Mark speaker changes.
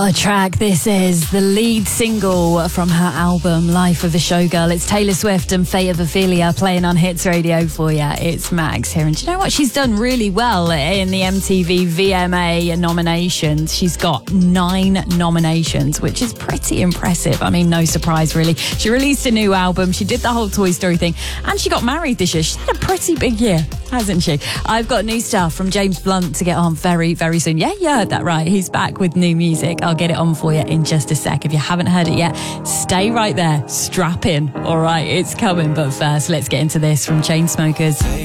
Speaker 1: A track. This is the lead single from her album Life of a Showgirl. It's Taylor Swift and Fate of Ophelia playing on Hits Radio for you. It's Max here, and do you know what? She's done really well in the MTV VMA nominations. She's got 9 nominations, which is pretty impressive. I mean, no surprise really. She released a new album, she did the whole Toy Story thing, and she got married this year. She's had a pretty big year, hasn't she? I've got new stuff from James Blunt to get on very, very soon. Yeah, you heard that right. He's back with new music. I'll get it on for you in just a sec. If you haven't heard it yet, stay right there. Strap in. All right, it's coming. But first, let's get into this from Chainsmokers.